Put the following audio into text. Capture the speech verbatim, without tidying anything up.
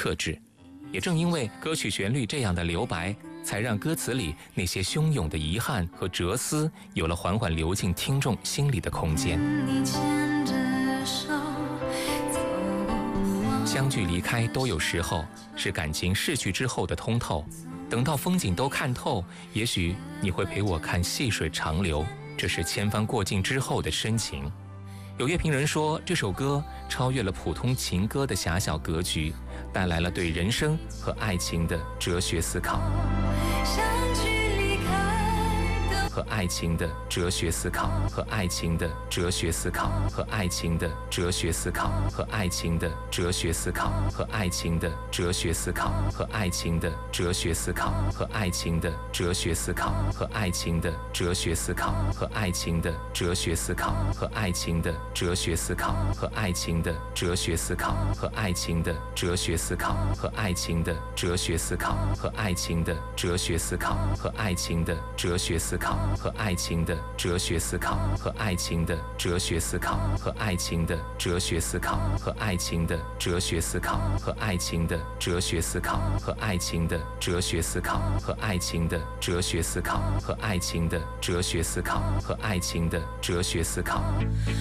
克制。也正因为歌曲旋律这样的留白，才让歌词里那些汹涌的遗憾和哲思有了缓缓流进听众心里的空间。相聚离开都有时候，是感情逝去之后的通透。等到风景都看透，也许你会陪我看细水长流，这是千帆过尽之后的深情。有乐评人说，这首歌超越了普通情歌的狭小格局，带来了对人生和爱情的哲学思考。和爱情的哲学思考，和爱情的哲学思考，和爱情的哲学思考，和爱情的哲学思考，和爱情的哲学思考，和爱情的哲学思考，和爱情的哲学思考，和爱情的哲学思考，和爱情的哲学思考，和爱情的哲学思考，和爱情的哲学思考，和爱情的哲学思考，和爱情的哲学思考，和爱情的哲学思考，和爱情的哲学思考。和爱情的哲学思考，和爱情的哲学思考，和爱情的哲学思考，和爱情的哲学思考，和爱情的哲学思考，和爱情的哲学思考，和爱情的哲学思考，和爱情的哲学思考，和爱情的哲学思考。